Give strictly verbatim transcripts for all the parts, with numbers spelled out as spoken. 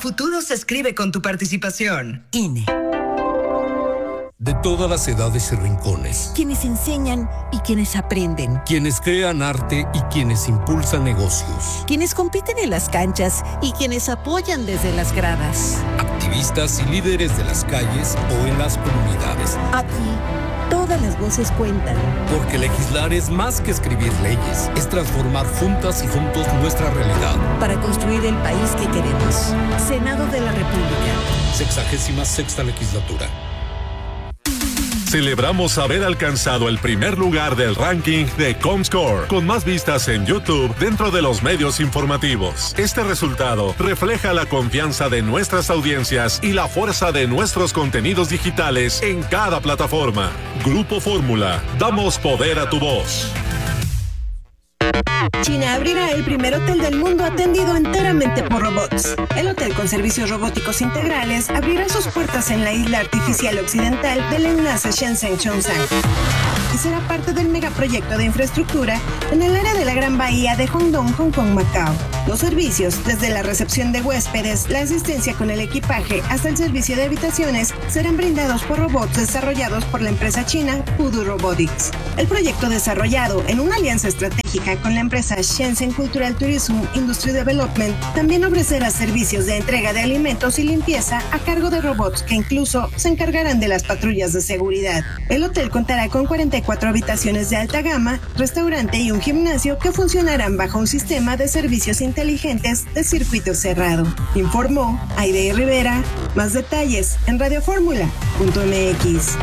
futuro se escribe con tu participación. I N E. De todas las edades y rincones. Quienes enseñan y quienes aprenden. Quienes crean arte y quienes impulsan negocios. Quienes compiten en las canchas y quienes apoyan desde las gradas. Activistas y líderes de las calles o en las comunidades. Aquí, todas las voces cuentan. Porque legislar es más que escribir leyes. Es transformar juntas y juntos nuestra realidad. Para construir el país que queremos. Senado de la República. Sexagésima sexta legislatura. Celebramos haber alcanzado el primer lugar del ranking de Comscore, con más vistas en YouTube dentro de los medios informativos. Este resultado refleja la confianza de nuestras audiencias y la fuerza de nuestros contenidos digitales en cada plataforma. Grupo Fórmula, damos poder a tu voz. China abrirá el primer hotel del mundo atendido enteramente por robots. El hotel con servicios robóticos integrales abrirá sus puertas en la isla artificial occidental del enlace Shenzhen-Zhongshan y será parte del megaproyecto de infraestructura en el área de la Gran Bahía de Hongdong, Hong Kong, Macao. Los servicios, desde la recepción de huéspedes, la asistencia con el equipaje hasta el servicio de habitaciones, serán brindados por robots desarrollados por la empresa china Pudu Robotics. El proyecto, desarrollado en una alianza estratégica con la empresa Shenzhen Cultural Tourism Industry Development, también ofrecerá servicios de entrega de alimentos y limpieza a cargo de robots que incluso se encargarán de las patrullas de seguridad. El hotel contará con cuarenta y cuatro habitaciones de alta gama, restaurante y un gimnasio que funcionarán bajo un sistema de servicios inteligentes de circuito cerrado. Informó Aide Rivera. Más detalles en radioformula punto m x.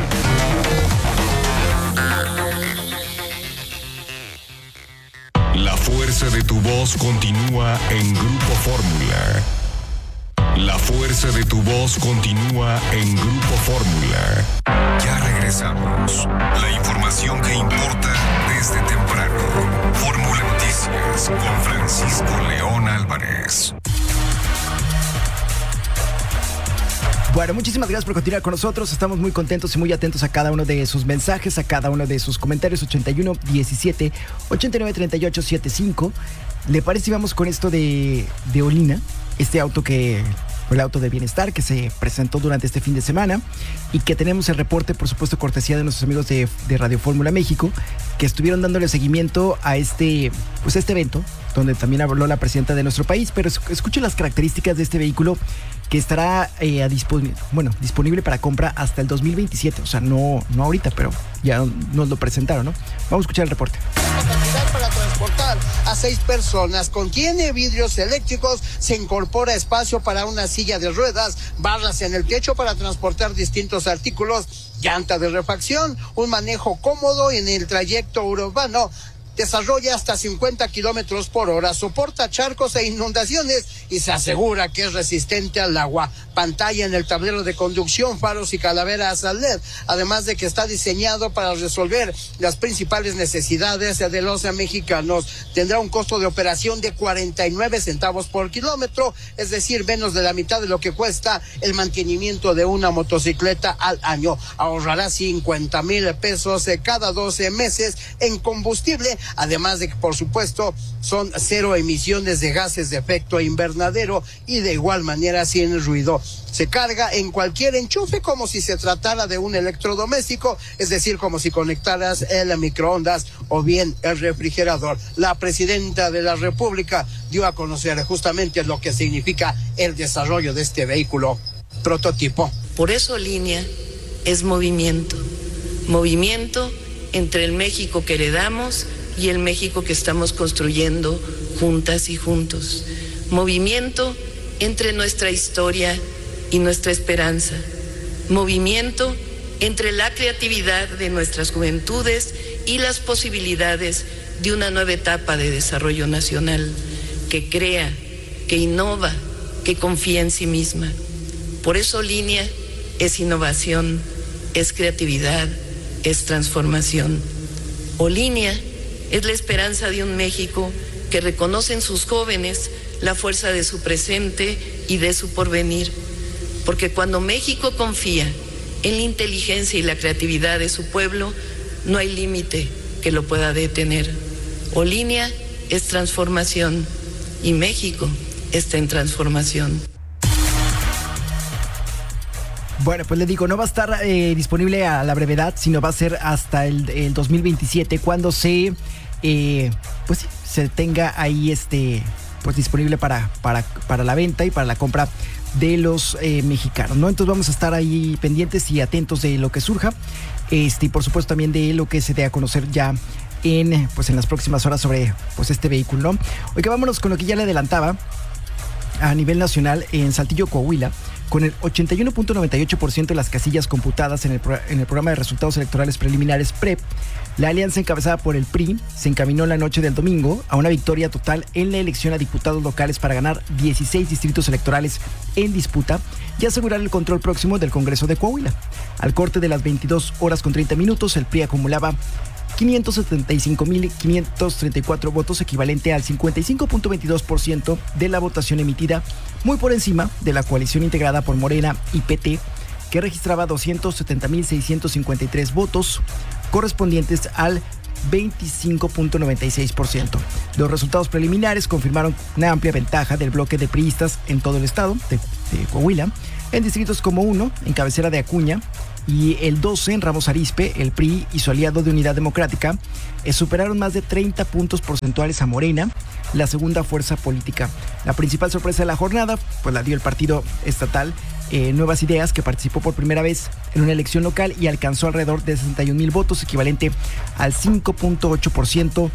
La fuerza de tu voz continúa en Grupo Fórmula. La fuerza de tu voz continúa en Grupo Fórmula. Ya regresamos. La información que importa desde temprano. Fórmula Noticias con Francisco León Álvarez. Bueno, muchísimas gracias por continuar con nosotros. Estamos muy contentos y muy atentos a cada uno de sus mensajes, a cada uno de sus comentarios. ochenta y uno diecisiete ochenta y nueve treinta y ocho setenta y cinco. ¿Le parece si vamos con esto de, de Olina? Este auto que... el auto de bienestar que se presentó durante este fin de semana y que tenemos el reporte, por supuesto, cortesía de nuestros amigos de, de Radio Fórmula México, que estuvieron dándole seguimiento a este, pues, este evento, donde también habló la presidenta de nuestro país. Pero escuchen las características de este vehículo, que estará eh, a dispon- bueno, disponible para compra hasta el dos mil veintisiete. O sea, no, no ahorita, pero ya nos lo presentaron, ¿no? Vamos a escuchar el reporte. Capacidad para transportar a seis personas. Contiene vidrios eléctricos, se incorpora espacio para una silla de ruedas, barras en el techo para transportar distintos artículos, llanta de refacción, un manejo cómodo en el trayecto urbano. Desarrolla hasta cincuenta kilómetros por hora, soporta charcos e inundaciones y se asegura que es resistente al agua. Pantalla en el tablero de conducción, faros y calaveras a L E D, además de que está diseñado para resolver las principales necesidades de los mexicanos. Tendrá un costo de operación de cuarenta y nueve centavos por kilómetro, es decir, menos de la mitad de lo que cuesta el mantenimiento de una motocicleta al año. Ahorrará cincuenta mil pesos cada doce meses en combustible. Además de que, por supuesto, son cero emisiones de gases de efecto invernadero y de igual manera sin ruido. Se carga en cualquier enchufe como si se tratara de un electrodoméstico, es decir, como si conectaras el microondas o bien el refrigerador. La presidenta de la República dio a conocer justamente lo que significa el desarrollo de este vehículo prototipo. Por eso Línea es movimiento, movimiento entre el México que heredamos y el México que estamos construyendo juntas y juntos. Movimiento entre nuestra historia y nuestra esperanza. Movimiento entre la creatividad de nuestras juventudes y las posibilidades de una nueva etapa de desarrollo nacional que crea, que innova, que confía en sí misma. Por eso Línea es innovación, es creatividad, es transformación. O Línea es la esperanza de un México que reconoce en sus jóvenes la fuerza de su presente y de su porvenir. Porque cuando México confía en la inteligencia y la creatividad de su pueblo, no hay límite que lo pueda detener. O Línea es transformación y México está en transformación. Bueno, pues le digo, no va a estar eh, disponible a la brevedad, sino va a ser hasta el, el dos mil veintisiete cuando se, eh, pues sí, se tenga ahí este, pues disponible para, para, para la venta y para la compra de los eh, mexicanos, ¿no? Entonces vamos a estar ahí pendientes y atentos de lo que surja, este, y por supuesto también de lo que se dé a conocer ya en, pues en las próximas horas sobre pues este vehículo, ¿no? Oiga, vámonos con lo que ya le adelantaba a nivel nacional en Saltillo, Coahuila. Con el ochenta y uno punto noventa y ocho por ciento de las casillas computadas en el, pro, en el programa de resultados electorales preliminares P R E P, la alianza encabezada por el P R I se encaminó la noche del domingo a una victoria total en la elección a diputados locales para ganar dieciséis distritos electorales en disputa y asegurar el control próximo del Congreso de Coahuila. Al corte de las veintidós horas con treinta minutos, el P R I acumulaba quinientos setenta y cinco mil quinientos treinta y cuatro votos, equivalente al cincuenta y cinco punto veintidós por ciento de la votación emitida, muy por encima de la coalición integrada por Morena y P T, que registraba doscientos setenta mil seiscientos cincuenta y tres votos, correspondientes al veinticinco punto noventa y seis por ciento. Los resultados preliminares confirmaron una amplia ventaja del bloque de priistas en todo el estado de, de Coahuila, en distritos como uno, en cabecera de Acuña, y el doce en Ramos Arizpe. El P R I y su aliado de Unidad Democrática eh, superaron más de treinta puntos porcentuales a Morena, la segunda fuerza política. La principal sorpresa de la jornada pues la dio el partido estatal eh, Nuevas Ideas, que participó por primera vez en una elección local y alcanzó alrededor de sesenta y un mil votos, equivalente al cinco punto ocho por ciento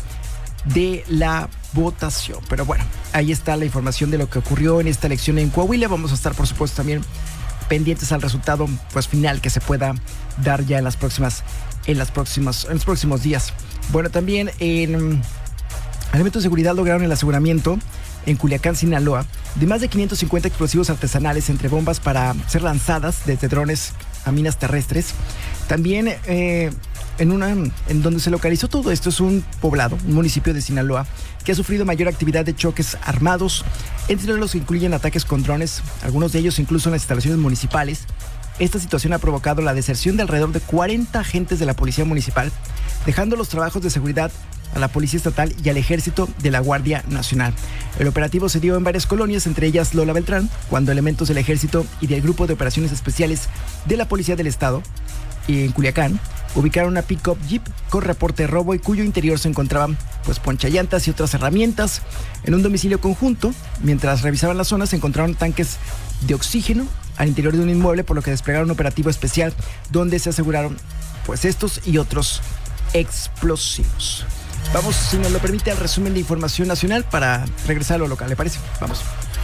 de la votación. Pero bueno, ahí está la información de lo que ocurrió en esta elección en Coahuila. Vamos a estar, por supuesto, también pendientes al resultado pues final que se pueda dar ya en las próximas en las próximas en los próximos días. Bueno, también en elementos de seguridad lograron el aseguramiento en Culiacán, Sinaloa, de más de quinientos cincuenta explosivos artesanales, entre bombas para ser lanzadas desde drones a minas terrestres. También eh, en una en donde se localizó todo esto es un poblado, un municipio de Sinaloa, que ha sufrido mayor actividad de choques armados, entre los que incluyen ataques con drones, algunos de ellos incluso en las instalaciones municipales. Esta situación ha provocado la deserción de alrededor de cuarenta agentes de la Policía Municipal, dejando los trabajos de seguridad a la Policía Estatal y al Ejército de la Guardia Nacional. El operativo se dio en varias colonias, entre ellas Lola Beltrán, cuando elementos del Ejército y del Grupo de Operaciones Especiales de la Policía del Estado, y en Culiacán, ubicaron una pick-up Jeep con reporte de robo y cuyo interior se encontraban pues ponchallantas y otras herramientas. En un domicilio conjunto, mientras revisaban la zona, se encontraron tanques de oxígeno al interior de un inmueble, por lo que desplegaron un operativo especial donde se aseguraron pues estos y otros explosivos. Vamos, si nos lo permite, al resumen de información nacional para regresar a lo local, ¿le parece? Vamos.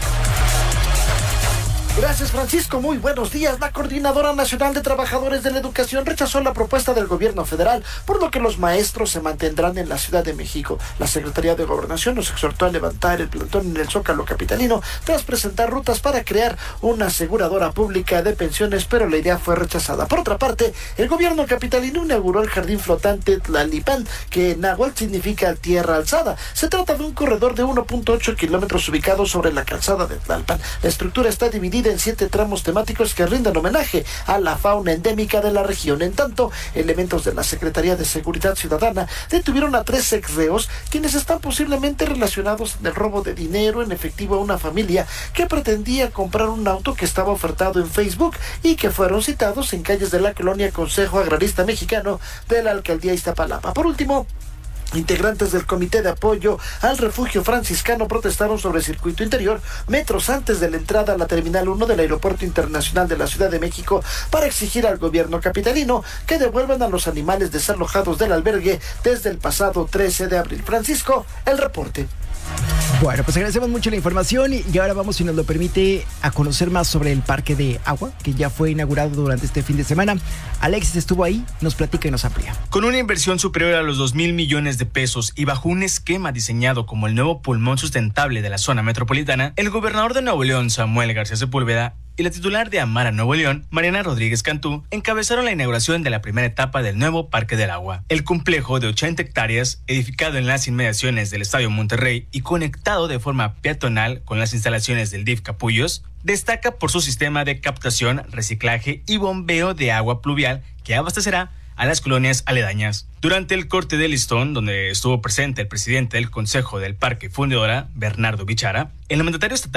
Gracias, Francisco. Muy buenos días. La Coordinadora Nacional de Trabajadores de la Educación rechazó la propuesta del gobierno federal, por lo que los maestros se mantendrán en la Ciudad de México. La Secretaría de Gobernación nos exhortó a levantar el plantón en el Zócalo capitalino tras presentar rutas para crear una aseguradora pública de pensiones, pero la idea fue rechazada. Por otra parte, el gobierno capitalino inauguró el jardín flotante Tlalipán, que en náhuatl significa tierra alzada. Se trata de un corredor de uno punto ocho kilómetros ubicado sobre la calzada de Tlalpan. La estructura está dividida en siete tramos temáticos que rinden homenaje a la fauna endémica de la región. En tanto, elementos de la Secretaría de Seguridad Ciudadana detuvieron a tres exreos, quienes están posiblemente relacionados en el robo de dinero en efectivo a una familia que pretendía comprar un auto que estaba ofertado en Facebook y que fueron citados en calles de la colonia Consejo Agrarista Mexicano de la Alcaldía Iztapalapa. Por último, integrantes del Comité de Apoyo al Refugio Franciscano protestaron sobre el circuito interior metros antes de la entrada a la Terminal uno del Aeropuerto Internacional de la Ciudad de México para exigir al gobierno capitalino que devuelvan a los animales desalojados del albergue desde el pasado trece de abril. Francisco, el reporte. Bueno, pues agradecemos mucho la información y ahora vamos, si nos lo permite, a conocer más sobre el Parque de Agua, que ya fue inaugurado durante este fin de semana. Alexis estuvo ahí, nos platica y nos amplía. Con una inversión superior a los dos mil millones de pesos y bajo un esquema diseñado como el nuevo pulmón sustentable de la zona metropolitana, el gobernador de Nuevo León, Samuel García Sepúlveda, y la titular de Amara Nuevo León, Mariana Rodríguez Cantú, encabezaron la inauguración de la primera etapa del nuevo Parque del Agua. El complejo de ochenta hectáreas, edificado en las inmediaciones del Estadio Monterrey y conectado de forma peatonal con las instalaciones del D I F Capullos, destaca por su sistema de captación, reciclaje y bombeo de agua pluvial que abastecerá a las colonias aledañas. Durante el corte de listón, donde estuvo presente el presidente del Consejo del Parque Fundidora, Bernardo Bichara, el mandatario estatal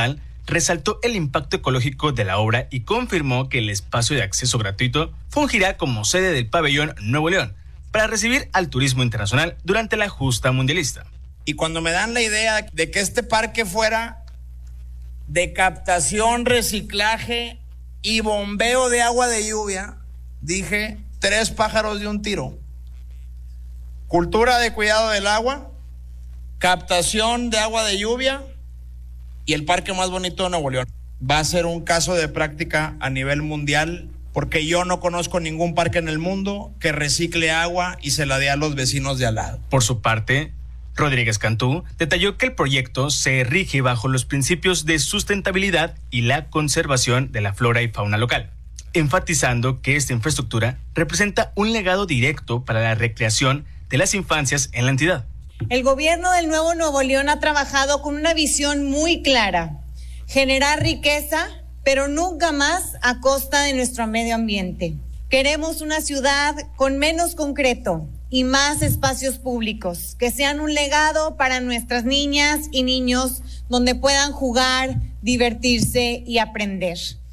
resaltó el impacto ecológico de la obra y confirmó que el espacio de acceso gratuito fungirá como sede del pabellón Nuevo León para recibir al turismo internacional durante la justa mundialista. Y cuando me dan la idea de que este parque fuera de captación, reciclaje y bombeo de agua de lluvia, dije, tres pájaros de un tiro. Cultura de cuidado del agua, captación de agua de lluvia y el parque más bonito de Nuevo León. Va a ser un caso de práctica a nivel mundial, porque yo no conozco ningún parque en el mundo que recicle agua y se la dé a los vecinos de al lado. Por su parte, Rodríguez Cantú detalló que el proyecto se rige bajo los principios de sustentabilidad y la conservación de la flora y fauna local, enfatizando que esta infraestructura representa un legado directo para la recreación de las infancias en la entidad. El gobierno del Nuevo Nuevo León ha trabajado con una visión muy clara: generar riqueza, pero nunca más a costa de nuestro medio ambiente. Queremos una ciudad con menos concreto y más espacios públicos, que sean un legado para nuestras niñas y niños, donde puedan jugar, divertirse y aprender.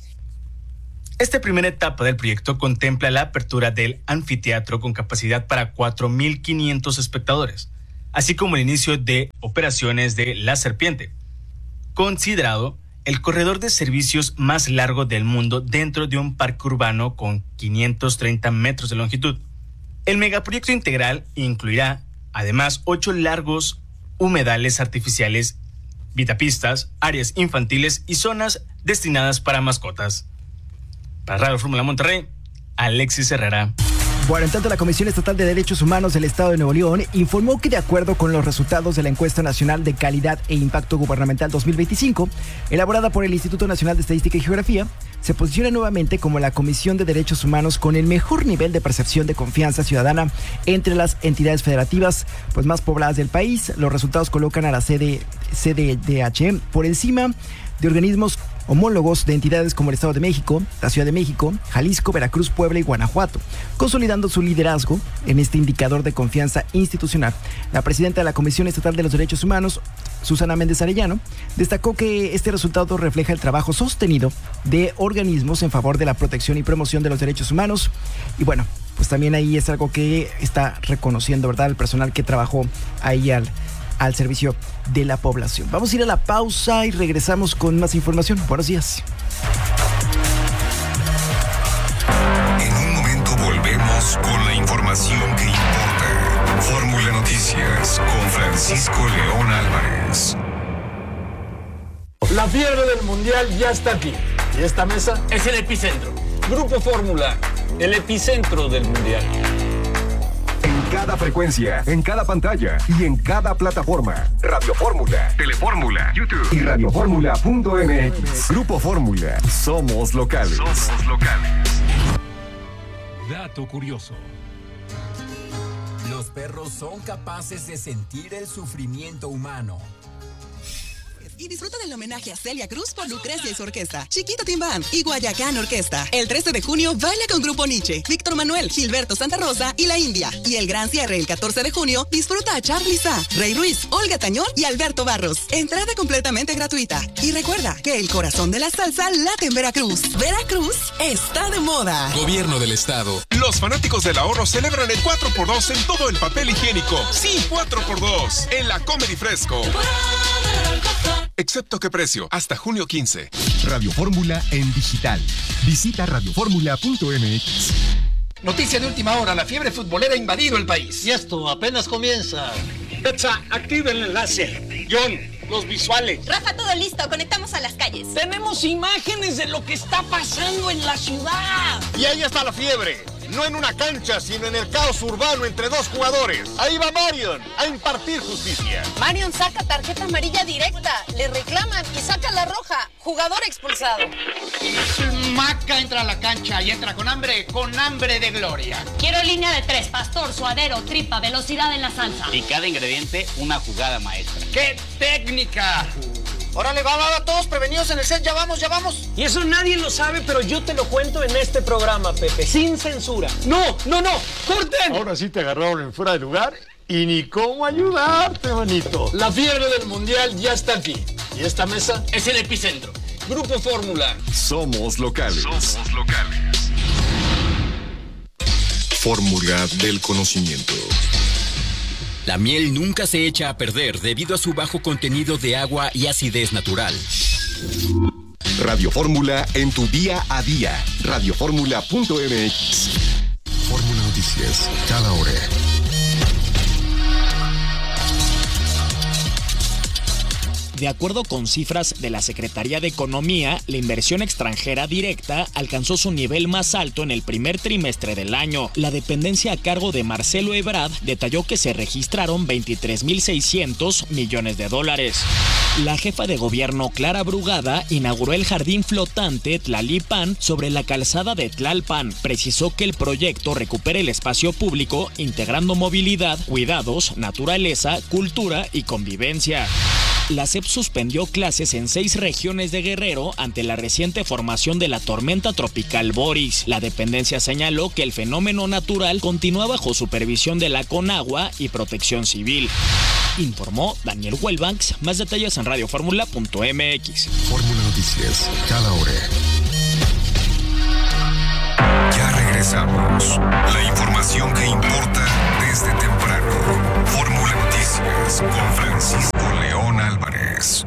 Esta primera etapa del proyecto contempla la apertura del anfiteatro con capacidad para cuatro mil quinientos espectadores, así como el inicio de operaciones de La Serpiente, considerado el corredor de servicios más largo del mundo dentro de un parque urbano con quinientos treinta metros de longitud. El megaproyecto integral incluirá, además, ocho largos humedales artificiales, vitapistas, áreas infantiles y zonas destinadas para mascotas. Para Radio Fórmula Monterrey, Alexis Herrera. Bueno, en tanto, la Comisión Estatal de Derechos Humanos del Estado de Nuevo León informó que, de acuerdo con los resultados de la Encuesta Nacional de Calidad e Impacto Gubernamental dos mil veinticinco, elaborada por el Instituto Nacional de Estadística y Geografía, se posiciona nuevamente como la Comisión de Derechos Humanos con el mejor nivel de percepción de confianza ciudadana entre las entidades federativas pues más pobladas del país. Los resultados colocan a la C D D H por encima de organismos homólogos de entidades como el Estado de México, la Ciudad de México, Jalisco, Veracruz, Puebla y Guanajuato, consolidando su liderazgo en este indicador de confianza institucional. La presidenta de la Comisión Estatal de los Derechos Humanos, Susana Méndez Arellano, destacó que este resultado refleja el trabajo sostenido de organismos en favor de la protección y promoción de los derechos humanos. Y bueno, pues también ahí es algo que está reconociendo, ¿verdad?, el personal que trabajó ahí al al servicio de la población. Vamos a ir a la pausa y regresamos con más información. Buenos días. En un momento volvemos con la información que importa. Fórmula Noticias con Francisco León Álvarez. La fiebre del mundial ya está aquí. Y esta mesa es el epicentro. Grupo Fórmula, el epicentro del mundial. En cada frecuencia, en cada pantalla y en cada plataforma. Radio Fórmula, Telefórmula, YouTube y radio fórmula punto m x. Grupo Fórmula, somos locales. Somos locales. Dato curioso. Los perros son capaces de sentir el sufrimiento humano. Y disfruta del homenaje a Celia Cruz por Lucrecia y su orquesta, Chiquita Timbán y Guayacán Orquesta. El trece de junio baila con Grupo Nietzsche, Víctor Manuel, Gilberto Santa Rosa y La India. Y el gran cierre el catorce de junio disfruta a Charly Sá, Rey Ruiz, Olga Tañón y Alberto Barros. Entrada completamente gratuita. Y recuerda que el corazón de la salsa late en Veracruz. Veracruz está de moda. Gobierno del Estado. Los fanáticos del ahorro celebran el cuatro por dos en todo el papel higiénico. Sí, cuatro por dos en la Comedy Fresco. Excepto qué precio, hasta junio quince. Radio Fórmula en digital. Visita radio fórmula punto m x. Noticia de última hora, la fiebre futbolera ha invadido el país. Y esto apenas comienza. Petsa, activa el enlace. John, los visuales. Rafa, todo listo, conectamos a las calles. Tenemos imágenes de lo que está pasando en la ciudad. Y ahí está la fiebre. No en una cancha, sino en el caos urbano entre dos jugadores. Ahí va Marion a impartir justicia. Marion saca tarjeta amarilla directa, le reclaman y saca la roja. Jugador expulsado. Maca entra a la cancha y entra con hambre, con hambre de gloria. Quiero línea de tres, pastor, suadero, tripa, velocidad en la salsa. Y cada ingrediente, una jugada maestra. ¡Qué técnica! Órale, va, va, va, todos prevenidos en el set, ya vamos, ya vamos. Y eso nadie lo sabe, pero yo te lo cuento en este programa, Pepe, sin censura. ¡No, no, no! ¡Corten! Ahora sí te agarraron en fuera de lugar y ni cómo ayudarte, manito. La fiebre del mundial ya está aquí. Y esta mesa es el epicentro. Grupo Fórmula. Somos locales. Somos locales. Fórmula del conocimiento. La miel nunca se echa a perder debido a su bajo contenido de agua y acidez natural. Radio Fórmula en tu día a día. radio fórmula punto m x. Fórmula Noticias, cada hora. De acuerdo con cifras de la Secretaría de Economía, la inversión extranjera directa alcanzó su nivel más alto en el primer trimestre del año. La dependencia a cargo de Marcelo Ebrard detalló que se registraron veintitrés mil seiscientos millones de dólares. La jefa de gobierno Clara Brugada inauguró el jardín flotante Tlalpan sobre la calzada de Tlalpan. Precisó que el proyecto recupera el espacio público integrando movilidad, cuidados, naturaleza, cultura y convivencia. La S E P suspendió clases en seis regiones de Guerrero ante la reciente formación de la tormenta tropical Boris. La dependencia señaló que el fenómeno natural continúa bajo supervisión de la Conagua y Protección Civil. Informó Daniel Huelbanks. Más detalles en radio fórmula punto m x. Fórmula Noticias, cada hora. Ya regresamos. La información que importa desde temprano. Fórmula Noticias con Francisco León Álvarez.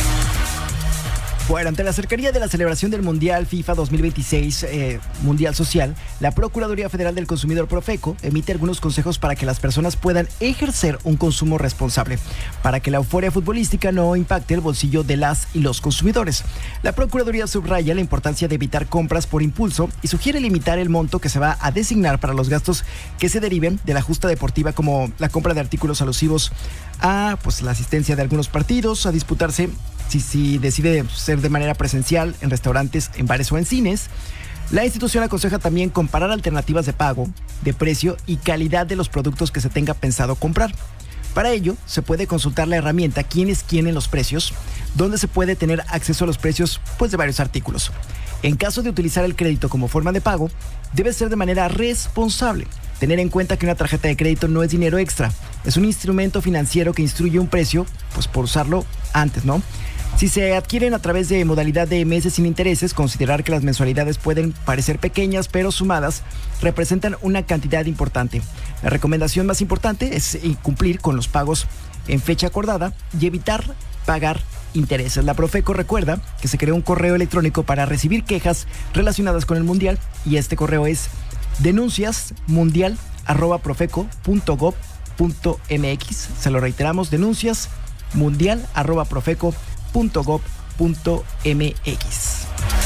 Bueno, ante la cercanía de la celebración del Mundial FIFA dos mil veintiséis, eh, Mundial Social, la Procuraduría Federal del Consumidor Profeco emite algunos consejos para que las personas puedan ejercer un consumo responsable, para que la euforia futbolística no impacte el bolsillo de las y los consumidores. La Procuraduría subraya la importancia de evitar compras por impulso y sugiere limitar el monto que se va a designar para los gastos que se deriven de la justa deportiva, como la compra de artículos alusivos a pues, la asistencia de algunos partidos, a disputarse si, si decide ser de manera presencial en restaurantes, en bares o en cines. La institución aconseja también comparar alternativas de pago, de precio y calidad de los productos que se tenga pensado comprar. Para ello, se puede consultar la herramienta Quién es quién en los precios, donde se puede tener acceso a los precios pues, de varios artículos. En caso de utilizar el crédito como forma de pago, debe ser de manera responsable. Tener en cuenta que una tarjeta de crédito no es dinero extra, es un instrumento financiero que instruye un precio, pues por usarlo antes, ¿no? Si se adquieren a través de modalidad de meses sin intereses, considerar que las mensualidades pueden parecer pequeñas, pero sumadas representan una cantidad importante. La recomendación más importante es cumplir con los pagos en fecha acordada y evitar pagar intereses. La Profeco recuerda que se creó un correo electrónico para recibir quejas relacionadas con el Mundial y este correo es denuncias mundial arroba profeco punto gob punto m x. Se lo reiteramos, denuncias mundial arroba profeco punto gob punto m x.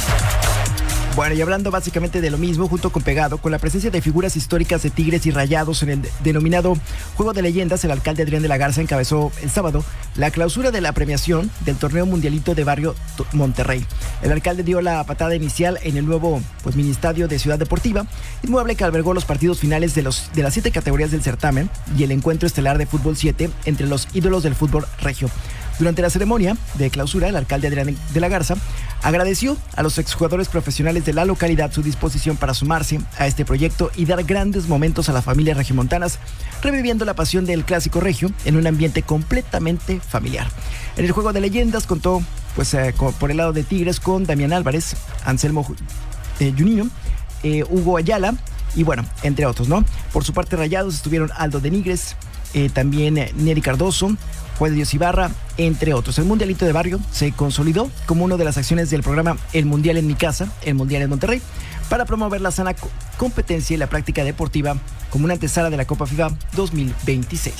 Bueno, y hablando básicamente de lo mismo, junto con Pegado, con la presencia de figuras históricas de Tigres y Rayados en el denominado Juego de Leyendas, el alcalde Adrián de la Garza encabezó el sábado la clausura de la premiación del torneo mundialito de Barrio Monterrey. El alcalde dio la patada inicial en el nuevo pues, mini estadio de Ciudad Deportiva, inmueble que albergó los partidos finales de, los, de las siete categorías del certamen y el encuentro estelar de fútbol siete entre los ídolos del fútbol regio. Durante la ceremonia de clausura, el alcalde Adrián de la Garza agradeció a los exjugadores profesionales de la localidad su disposición para sumarse a este proyecto y dar grandes momentos a las familias regiomontanas, reviviendo la pasión del clásico regio en un ambiente completamente familiar. En el Juego de Leyendas contó, pues, eh, con, por el lado de Tigres con Damián Álvarez, Anselmo eh, Juninho, eh, Hugo Ayala y bueno, entre otros, ¿no? Por su parte, Rayados estuvieron Aldo de Nigres, eh, también eh, Neri Cardoso, Juan de Dios Ibarra, entre otros. El Mundialito de Barrio se consolidó como una de las acciones del programa El Mundial en mi casa, el Mundial en Monterrey, para promover la sana competencia y la práctica deportiva como una antesala de la Copa FIFA dos mil veintiséis.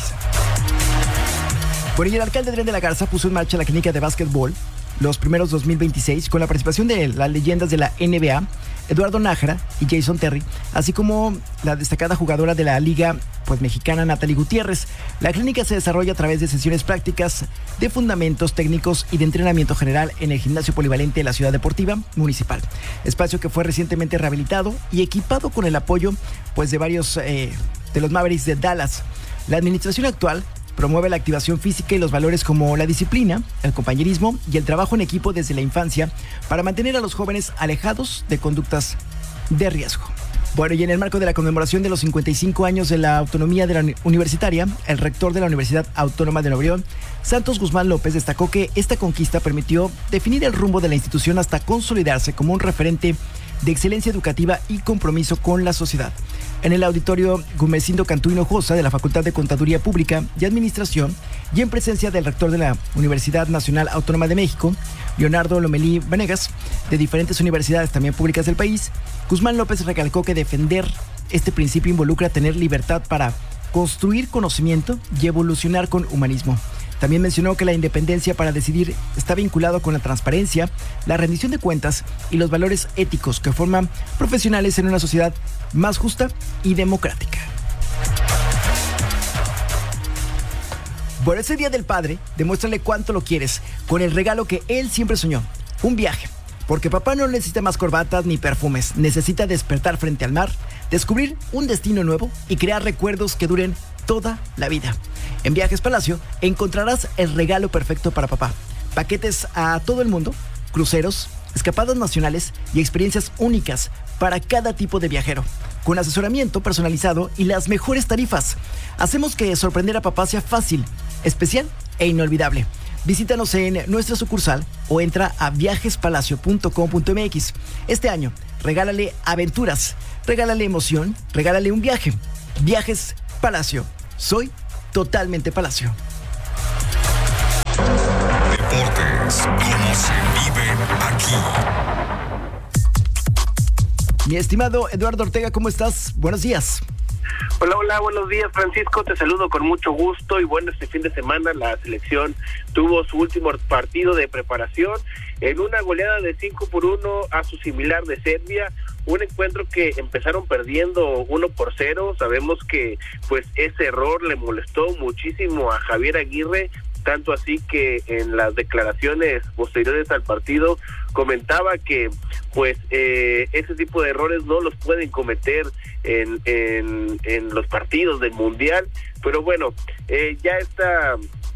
Bueno, y el alcalde Adrián de la Garza puso en marcha la clínica de básquetbol los primeros dos mil veintiséis con la participación de las leyendas de la N B A, Eduardo Nájera y Jason Terry, así como la destacada jugadora de la Liga pues, mexicana Natalie Gutiérrez. La clínica se desarrolla a través de sesiones prácticas de fundamentos técnicos y de entrenamiento general en el gimnasio polivalente de la Ciudad Deportiva Municipal, espacio que fue recientemente rehabilitado y equipado con el apoyo pues, de varios eh, de los Mavericks de Dallas. La administración actual promueve la activación física y los valores como la disciplina, el compañerismo y el trabajo en equipo desde la infancia para mantener a los jóvenes alejados de conductas de riesgo. Bueno, y en el marco de la conmemoración de los cincuenta y cinco años de la autonomía de la universitaria, el rector de la Universidad Autónoma de Nuevo León, Santos Guzmán López, destacó que esta conquista permitió definir el rumbo de la institución hasta consolidarse como un referente de excelencia educativa y compromiso con la sociedad. En el auditorio Gumecindo Cantú Hinojosa de la Facultad de Contaduría Pública y Administración, y en presencia del rector de la Universidad Nacional Autónoma de México, Leonardo Lomelí Vanegas, de diferentes universidades también públicas del país, Guzmán López recalcó que defender este principio involucra tener libertad para construir conocimiento y evolucionar con humanismo. También mencionó que la independencia para decidir está vinculado con la transparencia, la rendición de cuentas y los valores éticos que forman profesionales en una sociedad más justa y democrática. Por ese Día del Padre, demuéstrale cuánto lo quieres con el regalo que él siempre soñó, un viaje. Porque papá no necesita más corbatas ni perfumes, necesita despertar frente al mar, descubrir un destino nuevo y crear recuerdos que duren toda la vida. En Viajes Palacio encontrarás el regalo perfecto para papá. Paquetes a todo el mundo, cruceros, escapadas nacionales y experiencias únicas para cada tipo de viajero, con asesoramiento personalizado y las mejores tarifas. Hacemos que sorprender a papá sea fácil, especial e inolvidable. Visítanos en nuestra sucursal o entra a viajes palacio punto com punto m x. Este año, regálale aventuras, regálale emoción, regálale un viaje. Viajes Palacio. Soy totalmente Palacio. Deportes, como se viven aquí. Mi estimado Eduardo Ortega, ¿cómo estás? Buenos días. Hola, hola, buenos días, Francisco, te saludo con mucho gusto y bueno, este fin de semana la selección tuvo su último partido de preparación en una goleada de cinco por uno a su similar de Serbia, un encuentro que empezaron perdiendo uno por cero, sabemos que pues ese error le molestó muchísimo a Javier Aguirre, tanto así que en las declaraciones posteriores al partido comentaba que pues eh, ese tipo de errores no los pueden cometer en, en, en los partidos del Mundial, pero bueno, eh, ya está...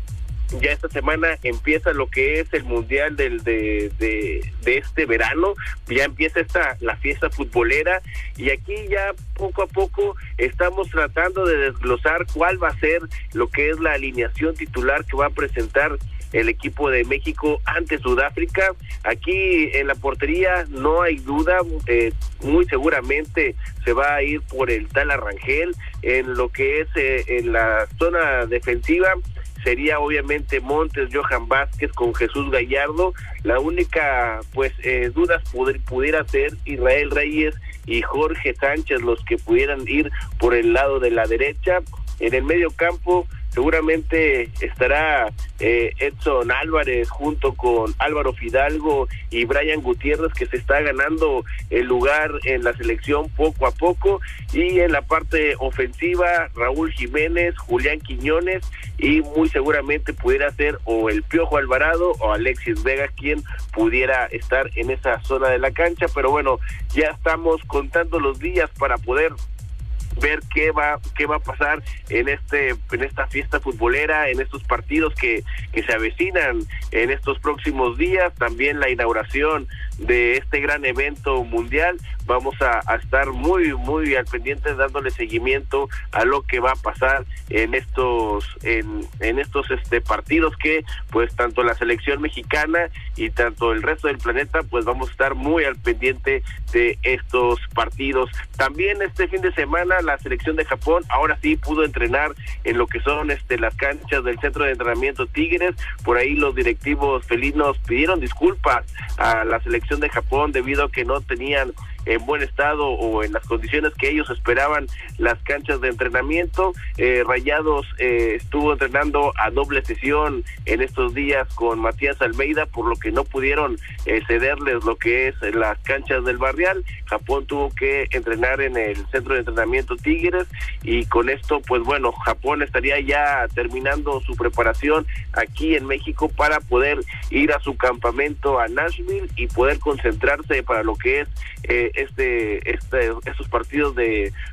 Ya esta semana empieza lo que es el Mundial del, de, de, de este verano, ya empieza esta la fiesta futbolera y aquí ya poco a poco estamos tratando de desglosar cuál va a ser lo que es la alineación titular que va a presentar el equipo de México ante Sudáfrica. Aquí en la portería no hay duda, eh, muy seguramente se va a ir por el Tala Rangel. En lo que es eh, en la zona defensiva sería obviamente Montes, Johan Vázquez con Jesús Gallardo. La única pues eh, dudas poder, pudiera ser Israel Reyes y Jorge Sánchez los que pudieran ir por el lado de la derecha. En el medio campo seguramente estará eh, Edson Álvarez junto con Álvaro Fidalgo y Brian Gutiérrez, que se está ganando el lugar en la selección poco a poco, y en la parte ofensiva Raúl Jiménez, Julián Quiñones y muy seguramente pudiera ser o el Piojo Alvarado o Alexis Vega quien pudiera estar en esa zona de la cancha, pero bueno, ya estamos contando los días para poder ver qué va qué va a pasar en este en esta fiesta futbolera, en estos partidos que que se avecinan en estos próximos días, también la inauguración de este gran evento mundial. Vamos a, a estar muy muy al pendiente dándole seguimiento a lo que va a pasar en estos en en estos este partidos que pues tanto la selección mexicana y tanto el resto del planeta pues vamos a estar muy al pendiente de estos partidos. También este fin de semana la selección de Japón ahora sí pudo entrenar en lo que son este las canchas del centro de entrenamiento Tigres. Por ahí los directivos felinos pidieron disculpas a la selección de Japón debido a que no tenían en buen estado o en las condiciones que ellos esperaban las canchas de entrenamiento. eh, Rayados eh, estuvo entrenando a doble sesión en estos días con Matías Almeida, por lo que no pudieron eh, cederles lo que es las canchas del Barrial. Japón tuvo que entrenar en el centro de entrenamiento Tigres y con esto pues bueno, Japón estaría ya terminando su preparación aquí en México para poder ir a su campamento a Nashville y poder concentrarse para lo que es eh, este, este estos partidos de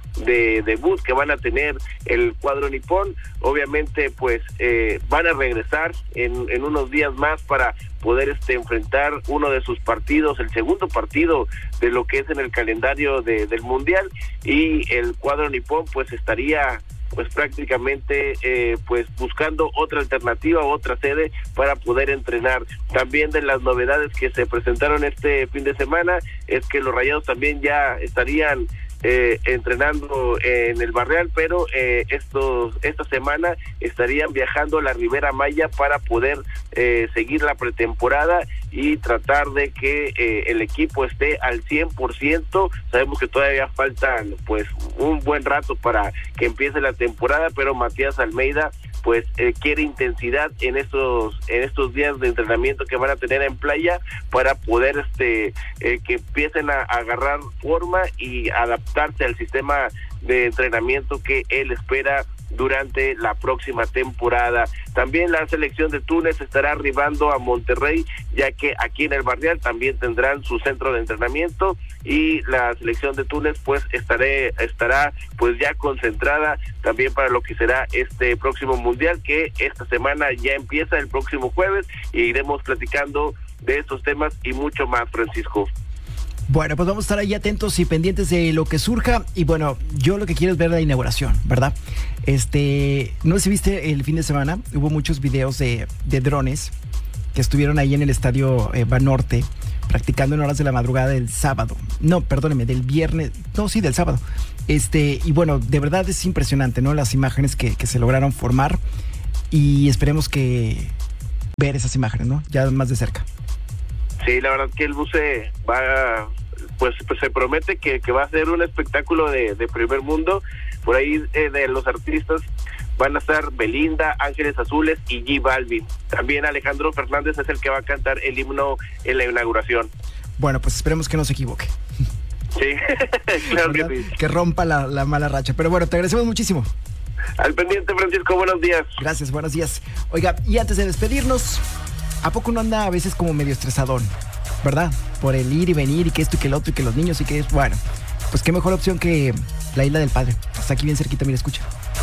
de debut que van a tener el cuadro nipón. Obviamente pues eh, van a regresar en, en unos días más para poder este enfrentar uno de sus partidos, el segundo partido de lo que es en el calendario de, del mundial, y el cuadro nipón pues estaría pues prácticamente eh, pues buscando otra alternativa, otra sede para poder entrenar. También de las novedades que se presentaron este fin de semana es que los Rayados también ya estarían Eh, entrenando en el Barreal, pero eh, estos esta semana estarían viajando a la Ribera Maya para poder eh, seguir la pretemporada y tratar de que eh, el equipo esté al cien por ciento. Sabemos que todavía faltan pues un buen rato para que empiece la temporada, pero Matías Almeida pues eh, quiere intensidad en estos en estos días de entrenamiento que van a tener en playa para poder este eh, que empiecen a, a agarrar forma y adaptarse al sistema de entrenamiento que él espera durante la próxima temporada. También la selección de Túnez estará arribando a Monterrey, ya que aquí en el Barrial también tendrán su centro de entrenamiento, y la selección de Túnez pues estaré, estará pues ya concentrada también para lo que será este próximo mundial, que esta semana ya empieza el próximo jueves, y iremos platicando de estos temas y mucho más, Francisco. Bueno, pues vamos a estar ahí atentos y pendientes de lo que surja. Y bueno, yo lo que quiero es ver la inauguración, ¿verdad? Este, no sé si viste el fin de semana, hubo muchos videos de, de drones que estuvieron ahí en el estadio eh, Banorte, practicando en horas de la madrugada del sábado. No, perdóneme, del viernes, no, sí, del sábado. Este, y bueno, de verdad es impresionante, ¿no? Las imágenes que, que se lograron formar, y esperemos que ver esas imágenes, ¿no? Ya más de cerca. Sí, la verdad que el buce va, pues, pues se promete que, que va a ser un espectáculo de, de primer mundo. Por ahí eh, de los artistas van a estar Belinda, Ángeles Azules y J Balvin. También Alejandro Fernández es el que va a cantar el himno en la inauguración. Bueno, pues esperemos que no se equivoque. Sí, claro que sí. Que rompa la, la mala racha. Pero bueno, te agradecemos muchísimo. Al pendiente, Francisco, buenos días. Gracias, buenos días. Oiga, y antes de despedirnos, ¿a poco no anda a veces como medio estresadón, verdad? Por el ir y venir y que esto y que el otro y que los niños y que es... Bueno, pues qué mejor opción que la Isla del Padre. Está aquí bien cerquita, mira, escucha.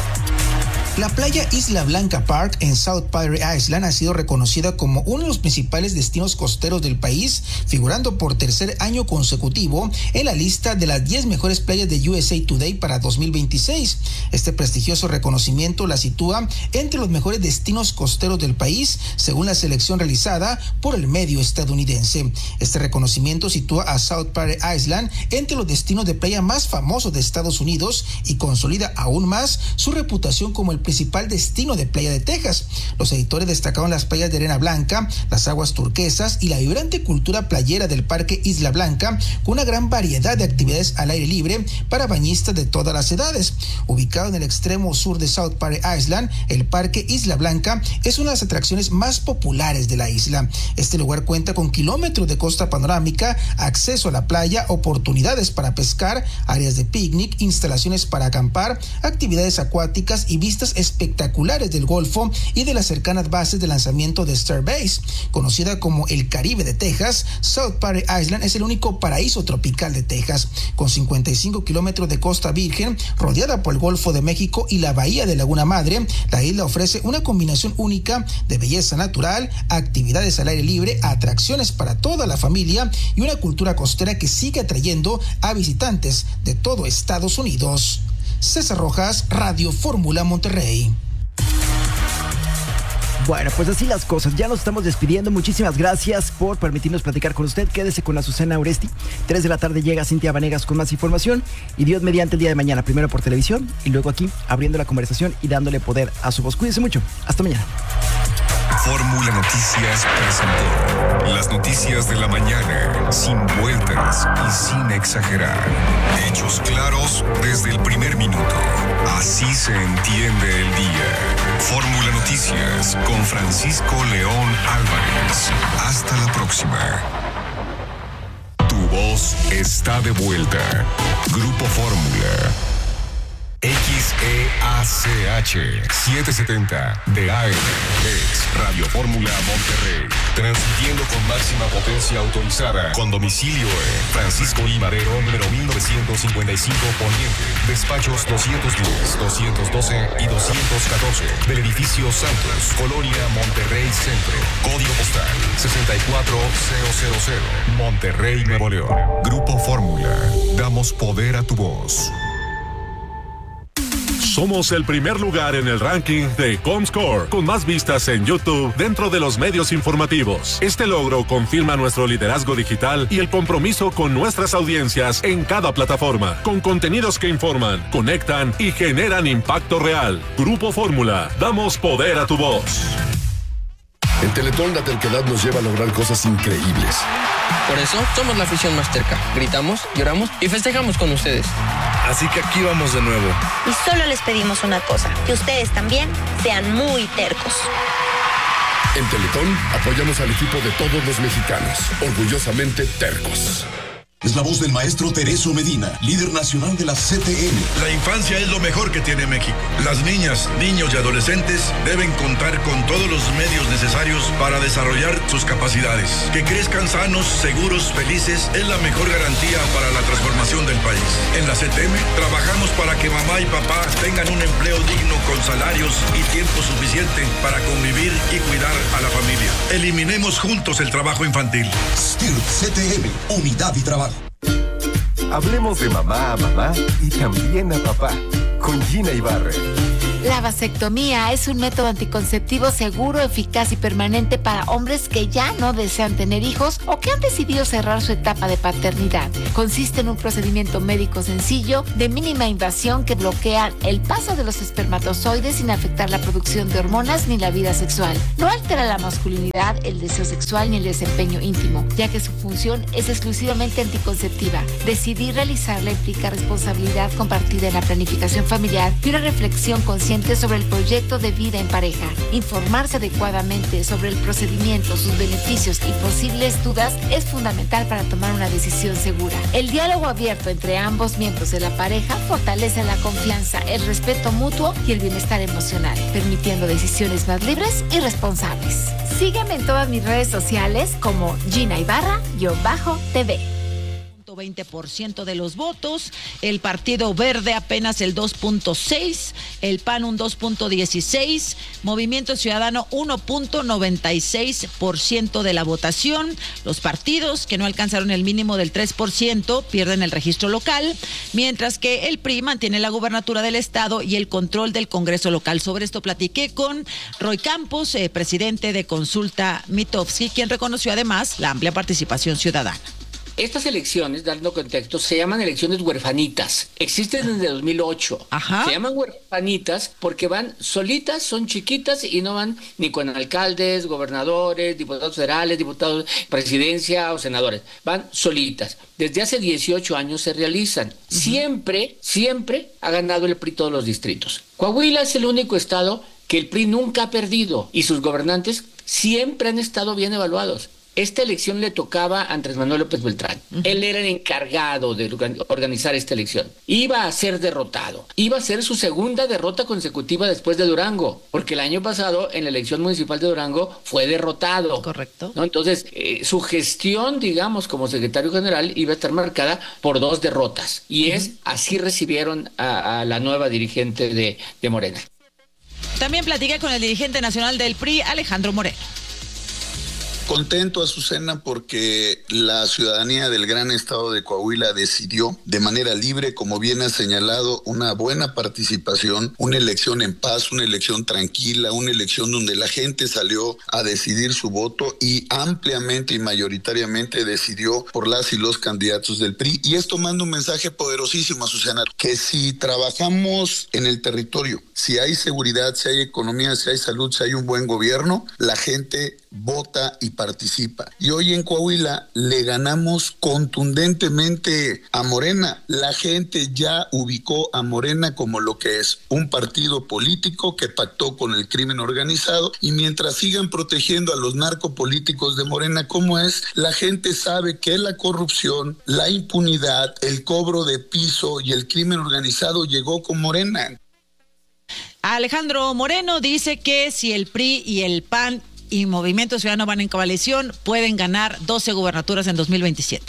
La playa Isla Blanca Park en South Padre Island ha sido reconocida como uno de los principales destinos costeros del país, figurando por tercer año consecutivo en la lista de las diez mejores playas de U S A Today para dos mil veintiséis. Este prestigioso reconocimiento la sitúa entre los mejores destinos costeros del país, según la selección realizada por el medio estadounidense. Este reconocimiento sitúa a South Padre Island entre los destinos de playa más famosos de Estados Unidos y consolida aún más su reputación como el principal destino de playa de Texas. Los editores destacaron las playas de arena blanca, las aguas turquesas y la vibrante cultura playera del Parque Isla Blanca, con una gran variedad de actividades al aire libre para bañistas de todas las edades. Ubicado en el extremo sur de South Padre Island, el Parque Isla Blanca es una de las atracciones más populares de la isla. Este lugar cuenta con kilómetros de costa panorámica, acceso a la playa, oportunidades para pescar, áreas de picnic, instalaciones para acampar, actividades acuáticas y vistas espectaculares del Golfo y de las cercanas bases de lanzamiento de Starbase. Conocida como el Caribe de Texas, South Padre Island es el único paraíso tropical de Texas, con cincuenta y cinco kilómetros de costa virgen, rodeada por el Golfo de México y la bahía de Laguna Madre. La isla ofrece una combinación única de belleza natural, actividades al aire libre, atracciones para toda la familia y una cultura costera que sigue atrayendo a visitantes de todo Estados Unidos. César Rojas, Radio Fórmula Monterrey. Bueno, pues así las cosas. Ya nos estamos despidiendo. Muchísimas gracias por permitirnos platicar con usted. Quédese con Azucena Oresti. Tres de la tarde llega Cintia Vanegas con más información. Y Dios mediante el día de mañana, primero por televisión y luego aquí, abriendo la conversación y dándole poder a su voz. Cuídense mucho. Hasta mañana. Fórmula Noticias presentó las noticias de la mañana, sin vueltas y sin exagerar. Hechos claros desde el primer minuto. Así se entiende el día. Fórmula Noticias con Francisco León Álvarez. Hasta la próxima. Tu voz está de vuelta. Grupo Fórmula. X E A C H setecientos setenta de A M. Es Radio Fórmula Monterrey. Transmitiendo con máxima potencia autorizada. Con domicilio en Francisco I. Madero, número mil novecientos cincuenta y cinco Poniente. Despachos doscientos diez, doscientos doce y doscientos catorce. Del edificio Santos, Colonia Monterrey Centro. Código postal sesenta y cuatro mil. Monterrey, Nuevo León. Grupo Fórmula. Damos poder a tu voz. Somos el primer lugar en el ranking de Comscore, con más vistas en YouTube dentro de los medios informativos. Este logro confirma nuestro liderazgo digital y el compromiso con nuestras audiencias en cada plataforma, con contenidos que informan, conectan y generan impacto real. Grupo Fórmula, damos poder a tu voz. En Teletón la terquedad nos lleva a lograr cosas increíbles. Por eso somos la afición más terca. Gritamos, lloramos y festejamos con ustedes. Así que aquí vamos de nuevo. Y solo les pedimos una cosa, que ustedes también sean muy tercos. En Teletón apoyamos al equipo de todos los mexicanos, orgullosamente tercos. Es la voz del maestro Tereso Medina, líder nacional de la C T M. La infancia es lo mejor que tiene México. Las niñas, niños y adolescentes deben contar con todos los medios necesarios para desarrollar sus capacidades. Que crezcan sanos, seguros, felices es la mejor garantía para la transformación del país. En la C T M trabajamos para que mamá y papá tengan un empleo digno con salarios y tiempo suficiente para convivir y cuidar a la familia. Eliminemos juntos el trabajo infantil. S T I R C T M, unidad y trabajo. Hablemos de mamá a mamá y también a papá, con Gina Ibarra. La vasectomía es un método anticonceptivo seguro, eficaz y permanente para hombres que ya no desean tener hijos o que han decidido cerrar su etapa de paternidad. Consiste en un procedimiento médico sencillo, de mínima invasión, que bloquea el paso de los espermatozoides sin afectar la producción de hormonas ni la vida sexual. No altera la masculinidad, el deseo sexual ni el desempeño íntimo, ya que su función es exclusivamente anticonceptiva. Decidir realizarla implica responsabilidad compartida en la planificación familiar y una reflexión consciente sobre el proyecto de vida en pareja. Informarse adecuadamente sobre el procedimiento, sus beneficios y posibles dudas es fundamental para tomar una decisión segura. El diálogo abierto entre ambos miembros de la pareja fortalece la confianza, el respeto mutuo y el bienestar emocional, permitiendo decisiones más libres y responsables. Sígueme en todas mis redes sociales como Gina Ibarra-T V. veinte por ciento de los votos, el Partido Verde apenas el dos punto seis, el P A N un dos punto dieciséis, Movimiento Ciudadano uno punto noventa y seis por ciento de la votación. Los partidos que no alcanzaron el mínimo del tres por ciento pierden el registro local, mientras que el P R I mantiene la gubernatura del estado y el control del Congreso local. Sobre esto platiqué con Roy Campos, eh, presidente de Consulta Mitofsky, quien reconoció además la amplia participación ciudadana. Estas elecciones, dando contexto, se llaman elecciones huerfanitas. Existen desde dos mil ocho. Ajá. Se llaman huerfanitas porque van solitas, son chiquitas y no van ni con alcaldes, gobernadores, diputados federales, diputados, presidencia o senadores. Van solitas. Desde hace dieciocho años se realizan. Uh-huh. Siempre, siempre ha ganado el P R I todos los distritos. Coahuila es el único estado que el P R I nunca ha perdido y sus gobernantes siempre han estado bien evaluados. Esta elección le tocaba a Andrés Manuel López Beltrán. Uh-huh. Él era el encargado de organizar esta elección. Iba a ser derrotado. Iba a ser su segunda derrota consecutiva después de Durango, porque el año pasado en la elección municipal de Durango fue derrotado. Correcto. ¿No? Entonces, eh, su gestión, digamos, como secretario general iba a estar marcada por dos derrotas. Y uh-huh. es así recibieron a, a la nueva dirigente de, de Morena. También platiqué con el dirigente nacional del P R I, Alejandro Moreno. Contento, Azucena, porque la ciudadanía del gran estado de Coahuila decidió de manera libre, como bien ha señalado, una buena participación, una elección en paz, una elección tranquila, una elección donde la gente salió a decidir su voto y ampliamente y mayoritariamente decidió por las y los candidatos del P R I. Y esto manda un mensaje poderosísimo, Azucena, que si trabajamos en el territorio, si hay seguridad, si hay economía, si hay salud, si hay un buen gobierno, la gente vota y participa. Y hoy en Coahuila le ganamos contundentemente a Morena. La gente ya ubicó a Morena como lo que es, un partido político que pactó con el crimen organizado, y mientras sigan protegiendo a los narcopolíticos de Morena como es, la gente sabe que la corrupción, la impunidad, el cobro de piso y el crimen organizado llegó con Morena. Alejandro Moreno dice que si el P R I y el P A N y Movimiento Ciudadano van en coalición, pueden ganar doce gubernaturas en dos mil veintisiete.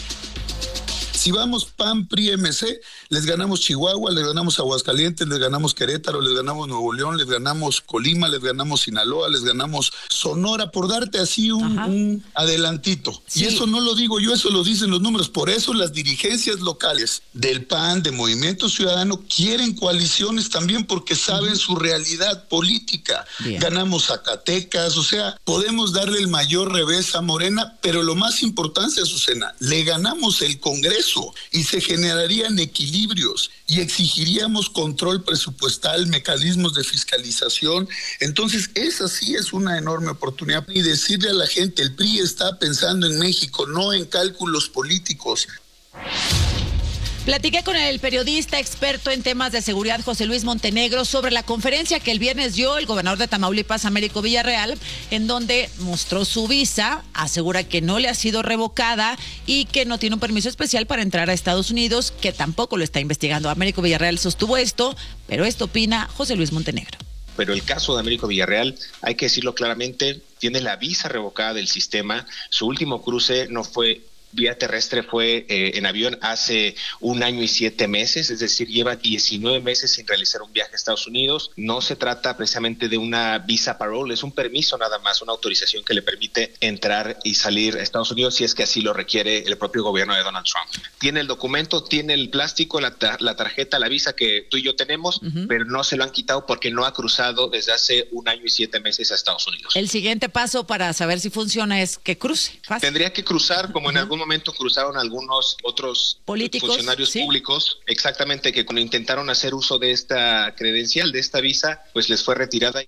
Si vamos P A N, P R I, M C, les ganamos Chihuahua, les ganamos Aguascalientes, les ganamos Querétaro, les ganamos Nuevo León, les ganamos Colima, les ganamos Sinaloa, les ganamos Sonora, por darte así un, un adelantito. Sí. Y eso no lo digo yo, eso lo dicen los números. Por eso las dirigencias locales del P A N, de Movimiento Ciudadano, quieren coaliciones también porque saben uh-huh. su realidad política. Bien. Ganamos Zacatecas, o sea, podemos darle el mayor revés a Morena, pero lo más importante, Azucena, le ganamos el Congreso y se generarían equilibrios y exigiríamos control presupuestal, mecanismos de fiscalización. Entonces esa sí es una enorme oportunidad. Y decirle a la gente, el P R I está pensando en México, no en cálculos políticos. Platiqué con el periodista experto en temas de seguridad José Luis Montenegro sobre la conferencia que el viernes dio el gobernador de Tamaulipas, Américo Villarreal, en donde mostró su visa, asegura que no le ha sido revocada y que no tiene un permiso especial para entrar a Estados Unidos, que tampoco lo está investigando. Américo Villarreal sostuvo esto, pero esto opina José Luis Montenegro. Pero el caso de Américo Villarreal, hay que decirlo claramente, tiene la visa revocada del sistema. Su último cruce no fue vía terrestre, fue eh, en avión hace un año y siete meses, es decir, lleva diecinueve meses sin realizar un viaje a Estados Unidos. No se trata precisamente de una visa parole, es un permiso nada más, una autorización que le permite entrar y salir a Estados Unidos si es que así lo requiere el propio gobierno de Donald Trump. Tiene el documento, tiene el plástico, la, ta- la tarjeta, la visa que tú y yo tenemos, uh-huh. pero no se lo han quitado porque no ha cruzado desde hace un año y siete meses a Estados Unidos. El siguiente paso para saber si funciona es que cruce. Fácil. Tendría que cruzar como uh-huh. en algún momento cruzaron algunos otros políticos, funcionarios ¿sí? públicos, exactamente, que cuando intentaron hacer uso de esta credencial, de esta visa, pues les fue retirada.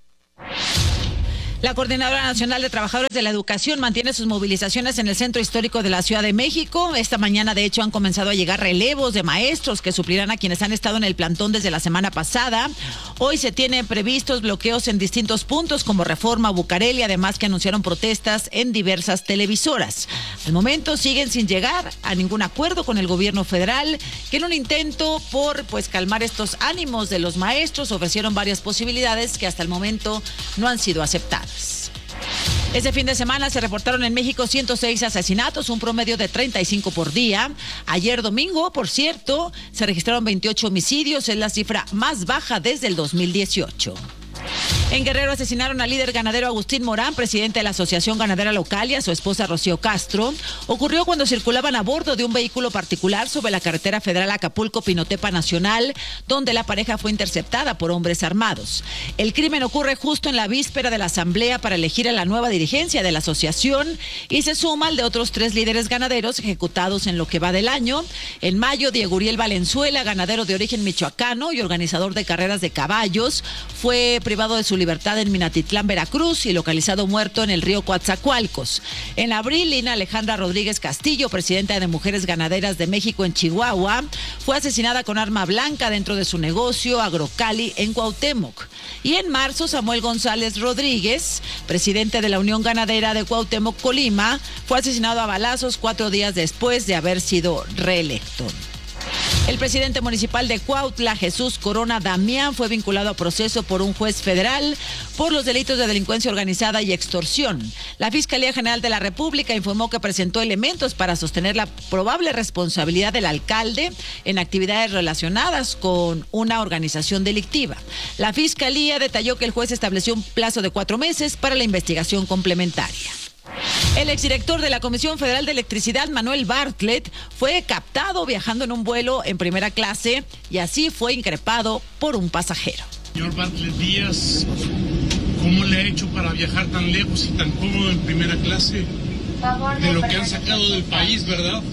La Coordinadora Nacional de Trabajadores de la Educación mantiene sus movilizaciones en el Centro Histórico de la Ciudad de México. Esta mañana, de hecho, han comenzado a llegar relevos de maestros que suplirán a quienes han estado en el plantón desde la semana pasada. Hoy se tienen previstos bloqueos en distintos puntos como Reforma, Bucareli, además que anunciaron protestas en diversas televisoras. Al momento siguen sin llegar a ningún acuerdo con el gobierno federal, que en un intento por pues calmar estos ánimos de los maestros ofrecieron varias posibilidades que hasta el momento no han sido aceptadas. Este fin de semana se reportaron en México ciento seis asesinatos, un promedio de treinta y cinco por día. Ayer domingo, por cierto, se registraron veintiocho homicidios, es la cifra más baja desde el dos mil dieciocho. En Guerrero asesinaron al líder ganadero Agustín Morán, presidente de la Asociación Ganadera Local, y a su esposa Rocío Castro. Ocurrió cuando circulaban a bordo de un vehículo particular sobre la carretera federal Acapulco-Pinotepa Nacional, donde la pareja fue interceptada por hombres armados. El crimen ocurre justo en la víspera de la asamblea para elegir a la nueva dirigencia de la asociación y se suma al de otros tres líderes ganaderos ejecutados en lo que va del año. En mayo, Diego Uriel Valenzuela, ganadero de origen michoacano y organizador de carreras de caballos, fue privado de su libertad en Minatitlán, Veracruz, y localizado muerto en el río Coatzacoalcos. En abril, Lina Alejandra Rodríguez Castillo, presidenta de Mujeres Ganaderas de México en Chihuahua, fue asesinada con arma blanca dentro de su negocio Agrocali en Cuauhtémoc. Y en marzo, Samuel González Rodríguez, presidente de la Unión Ganadera de Cuauhtémoc, Colima, fue asesinado a balazos cuatro días después de haber sido reelecto. El presidente municipal de Cuautla, Jesús Corona Damián, fue vinculado a proceso por un juez federal por los delitos de delincuencia organizada y extorsión. La Fiscalía General de la República informó que presentó elementos para sostener la probable responsabilidad del alcalde en actividades relacionadas con una organización delictiva. La Fiscalía detalló que el juez estableció un plazo de cuatro meses para la investigación complementaria. El exdirector de la Comisión Federal de Electricidad, Manuel Bartlett, fue captado viajando en un vuelo en primera clase y así fue increpado por un pasajero. Señor Bartlett Díaz, ¿cómo le ha hecho para viajar tan lejos y tan cómodo en primera clase? De lo que han sacado del país, ¿verdad?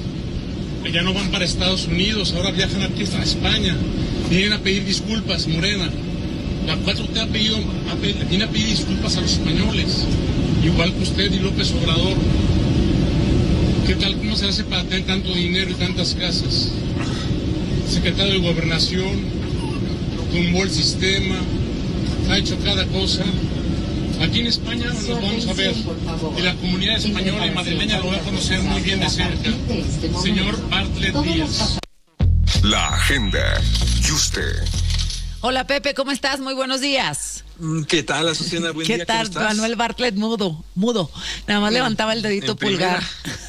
Ya no van para Estados Unidos, ahora viajan aquí a España. Vienen a pedir disculpas, Morena. La cuatro T ha pedido, ha pedido, viene a pedir disculpas a los españoles. Igual que usted y López Obrador. ¿Qué tal? ¿Cómo se hace para tener tanto dinero y tantas casas? Secretario de Gobernación, tumbó el sistema, ha hecho cada cosa. Aquí en España nos vamos a ver. Y la comunidad española y madrileña lo va a conocer muy bien de cerca. Señor Bartlett Díaz. La agenda. Y usted. Hola Pepe, ¿cómo estás? Muy buenos días. ¿Qué tal, Azucena? Buen ¿Qué día, tal, ¿cómo estás? Manuel Bartlett mudo, mudo? Nada más levantaba el dedito pulgar.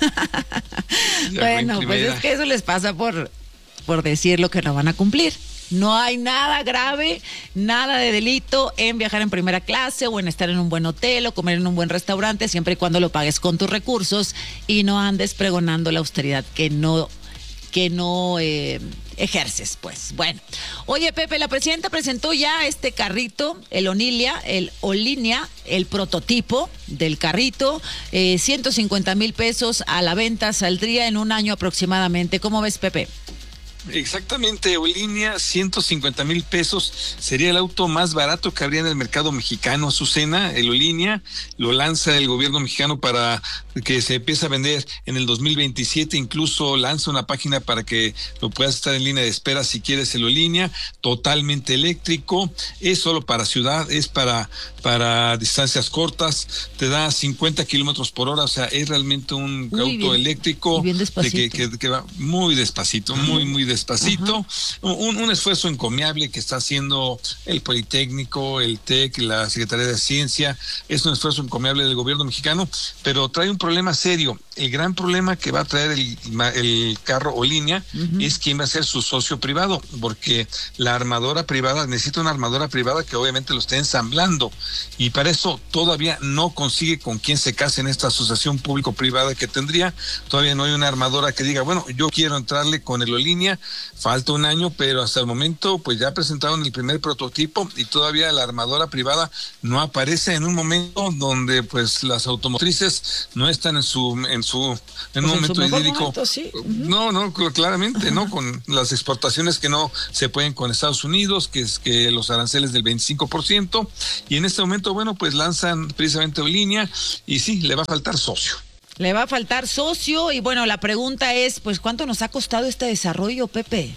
Bueno, pues es que eso les pasa por, por decir lo que no van a cumplir. No hay nada grave, nada de delito en viajar en primera clase o en estar en un buen hotel o comer en un buen restaurante, siempre y cuando lo pagues con tus recursos y no andes pregonando la austeridad que no, que no eh, ejerces, pues. Bueno, oye Pepe, la presidenta presentó ya este carrito, el Onilia, el Olinia, el prototipo del carrito, eh, ciento cincuenta mil pesos a la venta, saldría en un año aproximadamente. ¿Cómo ves, Pepe? Exactamente, Olinia, ciento cincuenta mil pesos, sería el auto más barato que habría en el mercado mexicano, Azucena. El Olinia lo lanza el gobierno mexicano para que se empiece a vender en el dos mil veintisiete, incluso lanza una página para que lo puedas estar en línea de espera si quieres el Olinia, totalmente eléctrico, es solo para ciudad, es para, para distancias cortas, te da cincuenta kilómetros por hora, o sea, es realmente un Uy, auto bien, eléctrico bien de que, que, que va muy despacito, muy, muy despacito, un, un esfuerzo encomiable que está haciendo el Politécnico, el TEC, la Secretaría de Ciencia, es un esfuerzo encomiable del gobierno mexicano, pero trae un problema serio. El gran problema que va a traer el, el carro Olinia uh-huh. es quién va a ser su socio privado, porque la armadora privada necesita una armadora privada que obviamente lo esté ensamblando, y para eso todavía no consigue con quién se case en esta asociación público-privada que tendría. Todavía no hay una armadora que diga, bueno, yo quiero entrarle con el Olinia. Falta un año, pero hasta el momento pues ya presentaron el primer prototipo y todavía la armadora privada no aparece en un momento donde pues las automotrices no están en su en su en un pues momento en idílico. Sí. Uh-huh. No, no, claramente, uh-huh. no, con las exportaciones que no se pueden con Estados Unidos, que es que los aranceles del veinticinco por ciento, y en este momento, bueno, pues lanzan precisamente Olinia y sí, le va a faltar socio. Le va a faltar socio y bueno, la pregunta es, pues, ¿cuánto nos ha costado este desarrollo, Pepe?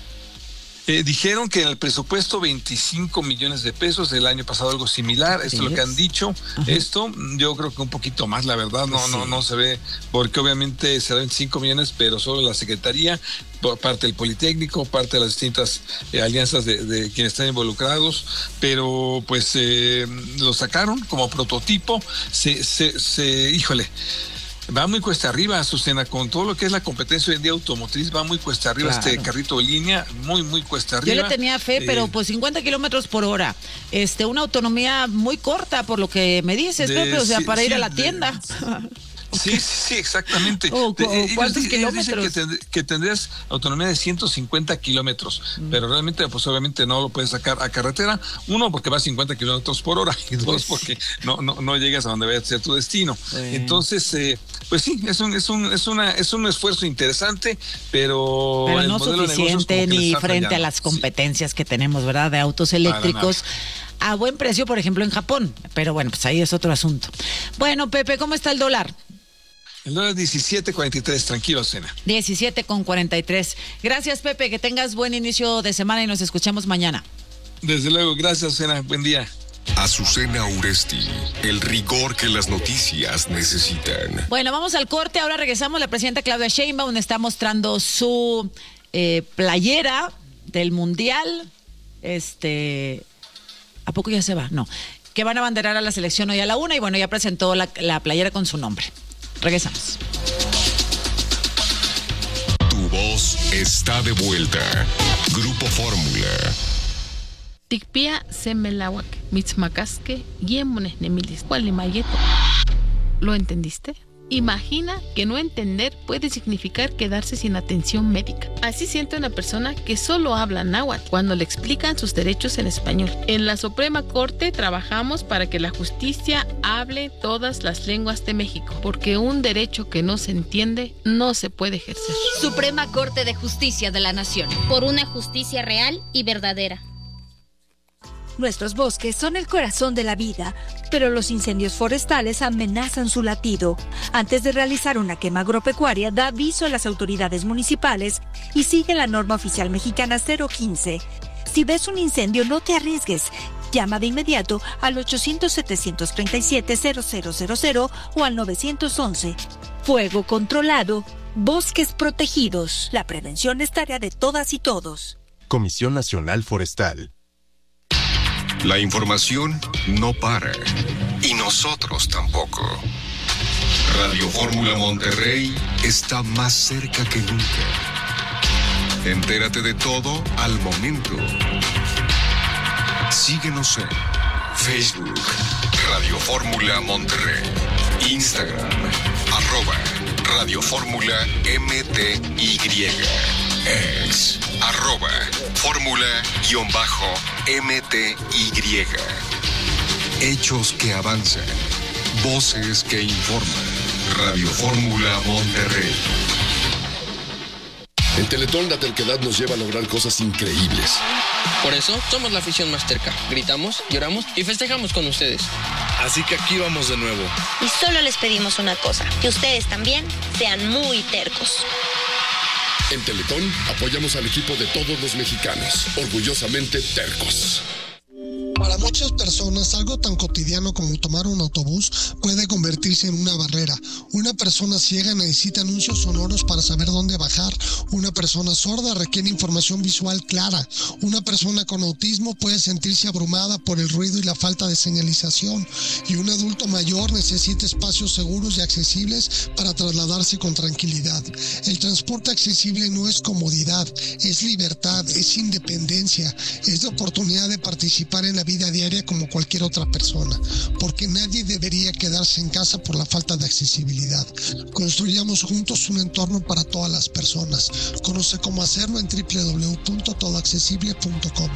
Eh, dijeron que en el presupuesto veinticinco millones de pesos, el año pasado algo similar, esto es lo que han dicho. Ajá. Esto yo creo que un poquito más, la verdad, no, sí. no, no se ve, porque obviamente será veinticinco millones, pero solo la Secretaría, por parte del Politécnico, parte de las distintas eh, alianzas de, de quienes están involucrados, pero pues eh, lo sacaron como prototipo, se, se, se, híjole, va muy cuesta arriba, Azucena, con todo lo que es la competencia hoy en día automotriz, va muy cuesta arriba claro. este carrito de línea, muy, muy cuesta arriba. Yo le tenía fe, eh, pero pues cincuenta kilómetros por hora, este, una autonomía muy corta, por lo que me dices, de, Pepe, o sea, sí, para sí, ir a la tienda. De, Sí, sí, sí, exactamente. O, o, ¿Cuántos ellos, kilómetros? Ellos dicen que, tend- que tendrías autonomía de ciento cincuenta kilómetros, mm. pero realmente, pues obviamente no lo puedes sacar a carretera. Uno, porque va a cincuenta kilómetros por hora, y dos, pues, porque no, no, no llegas a donde vaya a ser tu destino. Sí. Entonces, eh, pues sí, es un, es un, es una, es un esfuerzo interesante, pero, pero el no modelo suficiente de ni frente fallando. a las competencias sí. que tenemos, ¿verdad? De autos eléctricos. A buen precio, por ejemplo, en Japón. Pero bueno, pues ahí es otro asunto. Bueno, Pepe, ¿cómo está el dólar? El dólar es diecisiete cuarenta y tres, tranquilo, Cena. diecisiete con cuarenta y tres. Gracias, Pepe, que tengas buen inicio de semana y nos escuchamos mañana. Desde luego, gracias, Cena, buen día. Azucena Uresti, el rigor que las noticias necesitan. Bueno, vamos al corte, ahora regresamos. La presidenta Claudia Sheinbaum está mostrando su eh, playera del Mundial. Este, ¿a poco ya se va? No. Que van a abanderar a la selección hoy a la una y bueno, ya presentó la, la playera con su nombre. Regresamos. Tu voz está de vuelta. Grupo Fórmula. Tikpia semelawak, mitzmacasque, yemones nemilis, cualimayeto. ¿Lo entendiste? Imagina que no entender puede significar quedarse sin atención médica. Así siente una persona que solo habla náhuatl cuando le explican sus derechos en español. En la Suprema Corte trabajamos para que la justicia hable todas las lenguas de México, porque un derecho que no se entiende no se puede ejercer. Suprema Corte de Justicia de la Nación. Por una justicia real y verdadera. Nuestros bosques son el corazón de la vida, pero los incendios forestales amenazan su latido. Antes de realizar una quema agropecuaria, da aviso a las autoridades municipales y sigue la norma oficial mexicana cero quince. Si ves un incendio, no te arriesgues. Llama de inmediato al ochocientos, setecientos treinta y siete, cero cero cero cero o al novecientos once. Fuego controlado, bosques protegidos. La prevención es tarea de todas y todos. Comisión Nacional Forestal. La información no para. Y nosotros tampoco. Radio Fórmula Monterrey está más cerca que nunca. Entérate de todo al momento. Síguenos en Facebook, Radio Fórmula Monterrey, Instagram, arroba Radio Fórmula M T Y, ex, arroba Fórmula-M T Y. Hechos que avanzan, voces que informan. Radio Fórmula Monterrey. En Teletón la terquedad nos lleva a lograr cosas increíbles. Por eso somos la afición más terca. Gritamos, lloramos y festejamos con ustedes. Así que aquí vamos de nuevo. Y solo les pedimos una cosa, que ustedes también sean muy tercos. En Teletón apoyamos al equipo de todos los mexicanos, orgullosamente tercos. Para muchas personas, algo tan cotidiano como tomar un autobús puede convertirse en una barrera. Una persona ciega necesita anuncios sonoros para saber dónde bajar. Una persona sorda requiere información visual clara. Una persona con autismo puede sentirse abrumada por el ruido y la falta de señalización. Y un adulto mayor necesita espacios seguros y accesibles para trasladarse con tranquilidad. El transporte accesible no es comodidad, es libertad, es independencia, es la oportunidad de participar en la vida diaria como cualquier otra persona, porque nadie debería quedarse en casa por la falta de accesibilidad. Construyamos juntos un entorno para todas las personas. Conoce cómo hacerlo en doble u doble u doble u punto todo accesible punto com.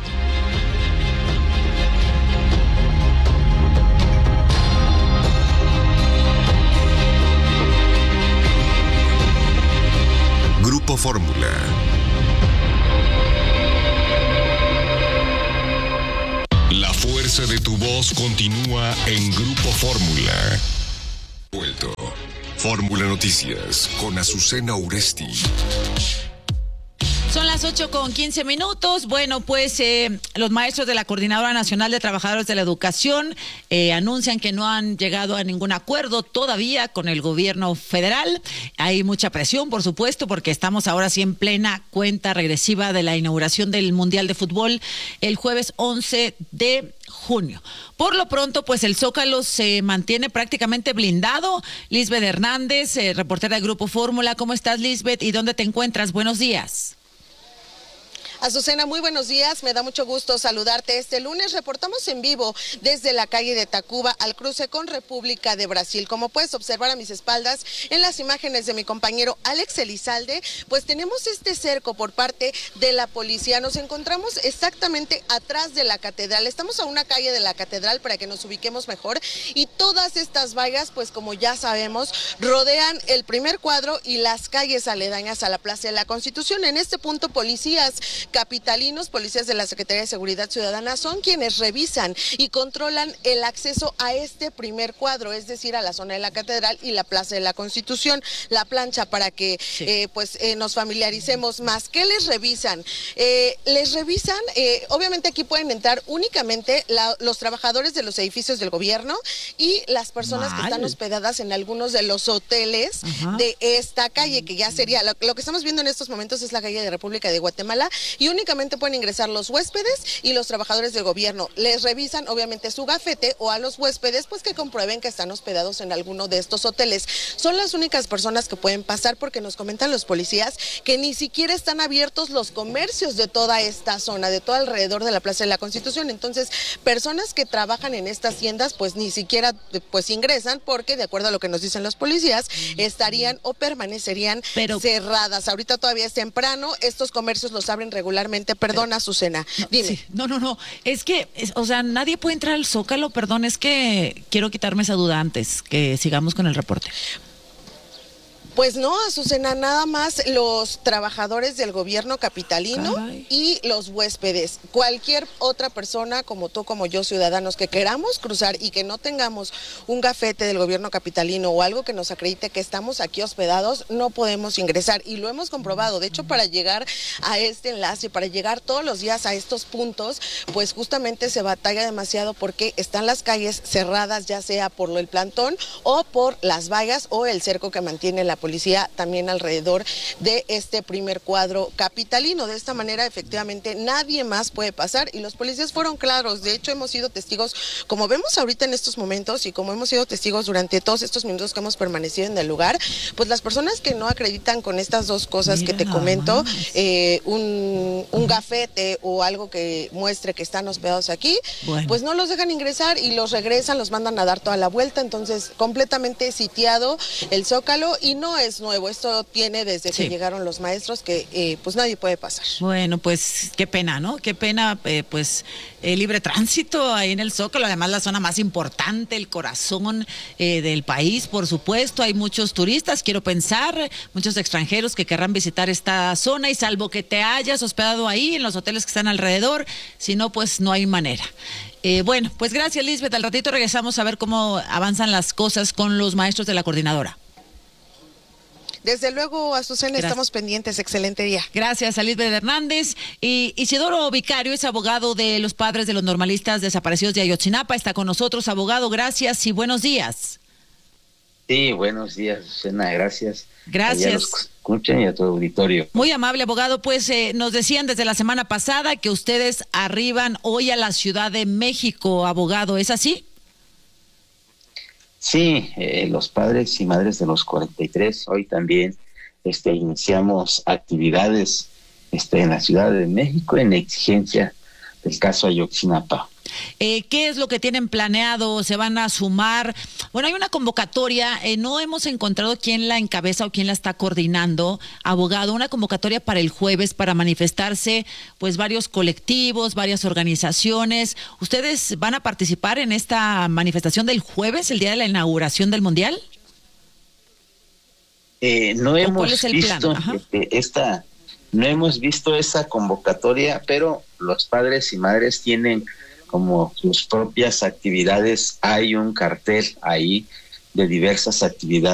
Grupo Fórmula. La fuerza de tu voz continúa en Grupo Fórmula. Vuelto. Fórmula Noticias con Azucena Uresti. Son las ocho con quince minutos. Bueno, pues eh, los maestros de la Coordinadora Nacional de Trabajadores de la Educación eh, anuncian que no han llegado a ningún acuerdo todavía con el gobierno federal. Hay mucha presión, por supuesto, porque estamos ahora sí en plena cuenta regresiva de la inauguración del Mundial de Fútbol el jueves once de junio. Por lo pronto, pues el Zócalo se mantiene prácticamente blindado. Lisbeth Hernández, eh, reportera de Grupo Fórmula. ¿Cómo estás, Lisbeth? ¿Y dónde te encuentras? Buenos días. Azucena, muy buenos días, me da mucho gusto saludarte. Este lunes reportamos en vivo desde la calle de Tacuba al cruce con República de Brasil. Como puedes observar a mis espaldas en las imágenes de mi compañero Alex Elizalde, pues tenemos este cerco por parte de la policía. Nos encontramos exactamente atrás de la catedral, estamos a una calle de la catedral para que nos ubiquemos mejor, y todas estas vallas, pues como ya sabemos, rodean el primer cuadro y las calles aledañas a la Plaza de la Constitución. En este punto, policías capitalinos, policías de la Secretaría de Seguridad Ciudadana, son quienes revisan y controlan el acceso a este primer cuadro, es decir, a la zona de la Catedral y la Plaza de la Constitución. La plancha para que sí. eh, pues eh, nos familiaricemos más. ¿Qué les revisan? Eh, les revisan, eh, obviamente aquí pueden entrar únicamente la, los trabajadores de los edificios del gobierno y las personas Mal. que están hospedadas en algunos de los hoteles Ajá. de esta calle, que ya sería, lo, lo que estamos viendo en estos momentos es la calle de República de Guatemala, y únicamente pueden ingresar los huéspedes y los trabajadores del gobierno. Les revisan obviamente su gafete, o a los huéspedes pues que comprueben que están hospedados en alguno de estos hoteles. Son las únicas personas que pueden pasar, porque nos comentan los policías que ni siquiera están abiertos los comercios de toda esta zona, de todo alrededor de la Plaza de la Constitución. Entonces, personas que trabajan en estas tiendas pues ni siquiera pues ingresan, porque de acuerdo a lo que nos dicen los policías, estarían o permanecerían Pero... cerradas. Ahorita todavía es temprano, estos comercios los abren regularmente. Perdona, Azucena, no, dime. Sí, no, no, no, es que, es, o sea, nadie puede entrar al Zócalo, perdón, es que quiero quitarme esa duda antes que sigamos con el reporte. Pues no, Azucena, nada más los trabajadores del gobierno capitalino Caray. y los huéspedes. Cualquier otra persona como tú, como yo, ciudadanos que queramos cruzar y que no tengamos un gafete del gobierno capitalino o algo que nos acredite que estamos aquí hospedados, no podemos ingresar. Y lo hemos comprobado. De hecho, para llegar a este enlace, para llegar todos los días a estos puntos, pues justamente se batalla demasiado, porque están las calles cerradas, ya sea por el plantón o por las vallas o el cerco que mantiene la policía también alrededor de este primer cuadro capitalino. De esta manera, efectivamente, nadie más puede pasar y los policías fueron claros. De hecho, hemos sido testigos, como vemos ahorita en estos momentos y como hemos sido testigos durante todos estos minutos que hemos permanecido en el lugar, pues las personas que no acreditan con estas dos cosas Mira, que te comento, eh, un, un gafete o algo que muestre que están hospedados aquí, bueno. pues no los dejan ingresar y los regresan, los mandan a dar toda la vuelta. Entonces, completamente sitiado el Zócalo y no es nuevo, esto tiene desde sí. que llegaron los maestros que eh, pues nadie puede pasar. Bueno, pues qué pena, ¿no? Qué pena, eh, pues eh, libre tránsito ahí en el Zócalo, además la zona más importante, el corazón eh, del país, por supuesto, hay muchos turistas, quiero pensar, muchos extranjeros que querrán visitar esta zona y salvo que te hayas hospedado ahí en los hoteles que están alrededor, si no, pues no hay manera. Eh, bueno, pues gracias, Lisbeth, al ratito regresamos a ver cómo avanzan las cosas con los maestros de la coordinadora. Desde luego, Azucena, Gracias. Estamos pendientes. Excelente día. Gracias a Lisbeth Hernández. Y Isidoro Vicario es abogado de los padres de los normalistas desaparecidos de Ayotzinapa. Está con nosotros, abogado. Gracias y buenos días. Sí, buenos días, Azucena. Gracias. Gracias. A los que escuchan y a tu auditorio. Muy amable, abogado. Pues eh, nos decían desde la semana pasada que ustedes arriban hoy a la Ciudad de México, abogado. ¿Es así? Sí, eh, los padres y madres de los cuarenta y tres, hoy también este, iniciamos actividades este, en la Ciudad de México en exigencia del caso Ayotzinapa. Eh, ¿Qué es lo que tienen planeado? ¿Se van a sumar? Bueno, hay una convocatoria, eh, no hemos encontrado quién la encabeza o quién la está coordinando, abogado, una convocatoria para el jueves para manifestarse, pues varios colectivos, varias organizaciones. ¿Ustedes van a participar en esta manifestación del jueves, el día de la inauguración del Mundial? Eh, no hemos visto este, esta, no hemos visto esa convocatoria, pero los padres y madres tienen como sus propias actividades. Hay un cartel ahí de diversas actividades